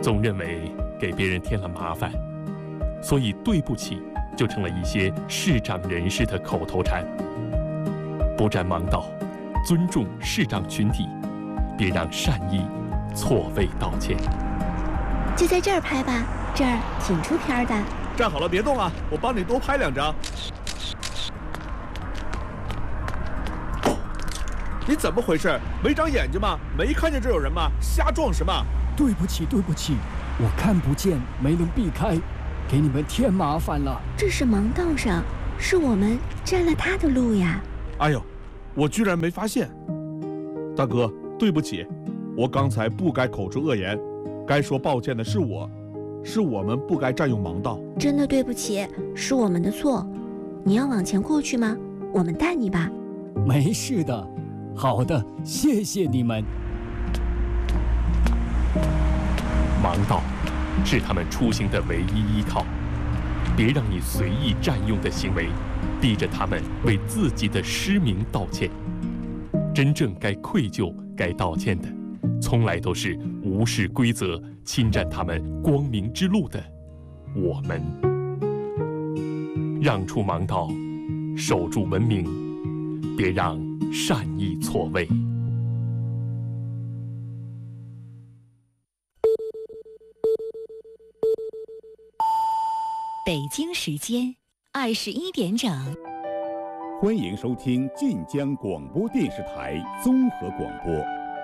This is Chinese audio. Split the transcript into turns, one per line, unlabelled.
总认为给别人添了麻烦，所以对不起就成了一些视障人士的口头禅。不占盲道，尊重视障群体，别让善意错位道歉。
就在这儿拍吧，这儿挺出片的。
站好了，别动啊，我帮你多拍2张。你怎么回事？没长眼睛吗？没看见这有人吗？瞎撞什么？
对不起，我看不见，没能避开，给你们添麻烦了。
这是盲道上，是我们占了他的路呀。
哎呦，我居然没发现。大哥，对不起，我刚才不该口出恶言，该说抱歉的是我们不该占用盲道。
真的对不起，是我们的错。你要往前过去吗？我们带你吧。
没事的。好的，谢谢你们。
盲道是他们出行的唯一依靠，别让你随意占用的行为逼着他们为自己的失明道歉。真正该愧疚、该道歉的，从来都是无视规则、侵占他们光明之路的我们。让出盲道，守住文明，别让善意错位。
北京时间21点整，
欢迎收听晋江广播电视台综合广播。